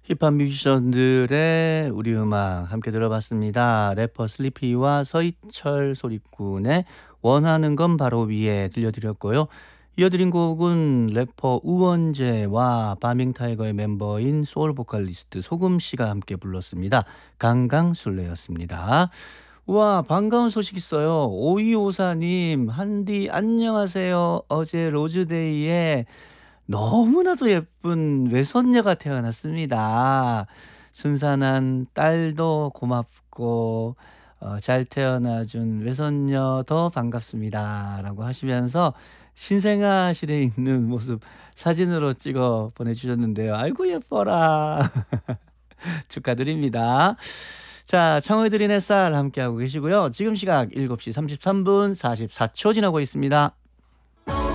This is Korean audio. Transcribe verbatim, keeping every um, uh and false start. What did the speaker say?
힙합 뮤지션들의 우리 음악 함께 들어봤습니다. 래퍼 슬리피와 서희철 소리꾼의 원하는 건 바로 위에 들려드렸고요. 이어드린 곡은 래퍼 우원재와 바밍타이거의 멤버인 소울 보컬리스트 소금씨가 함께 불렀습니다. 강강술래였습니다. 우와, 반가운 소식 있어요. 오이오사님, 한디 안녕하세요. 어제 로즈데이에 너무나도 예쁜 외손녀가 태어났습니다. 순산한 딸도 고맙고 어, 잘 태어나준 외손녀 더 반갑습니다. 라고 하시면서 신생아실에 있는 모습 사진으로 찍어 보내주셨는데요. 아이고 예뻐라. 축하드립니다. 자, 청해드린 햇살 함께하고 계시고요. 지금 시각 일곱 시 삼십삼 분 사십사 초 지나고 있습니다.